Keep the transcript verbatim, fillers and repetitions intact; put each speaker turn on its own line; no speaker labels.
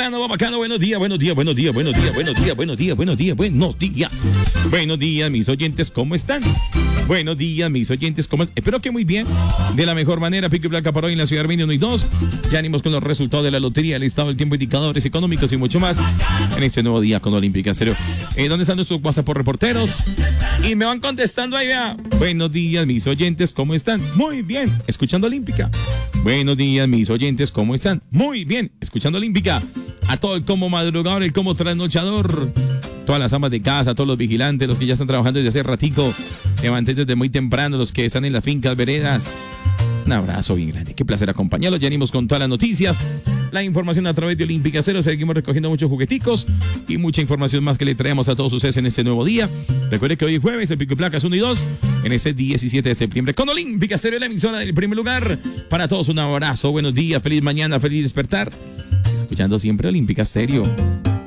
temprano, va bacano. Buenos días, buenos días, buenos días, buenos días, buenos días, buenos días, buenos días, buenos días. Buenos días, mis oyentes, ¿cómo están? Buenos días, mis oyentes, ¿cómo están? Espero que muy bien. De la mejor manera, pico y placa para hoy en la ciudad de Armenia uno y dos. Ya animos con los resultados de la lotería, el estado del tiempo, indicadores económicos y mucho más en este nuevo día con Olímpica Estéreo. Eh, ¿Dónde están nuestros WhatsApp por reporteros? Y me van contestando ahí, vea. Buenos días, mis oyentes, ¿cómo están? Muy bien, escuchando Olímpica. Buenos días, mis oyentes, ¿cómo están? Muy bien, escuchando Olímpica. A todo el como madrugador, el como trasnochador, todas las amas de casa, todos los vigilantes, los que ya están trabajando desde hace ratico, levanten desde muy temprano, los que están en las fincas, veredas. Un abrazo bien grande, qué placer acompañarlos. Ya venimos con todas las noticias, la información a través de Olímpica Cero. Seguimos recogiendo muchos jugueticos y mucha información más que le traemos a todos ustedes en este nuevo día. Recuerde que hoy es jueves, el pico y placas uno y dos, en este diecisiete de septiembre, con Olímpica Cero, la emisora del primer lugar. Para todos un abrazo, buenos días, feliz mañana, feliz despertar. Escuchando siempre Olímpica Estéreo.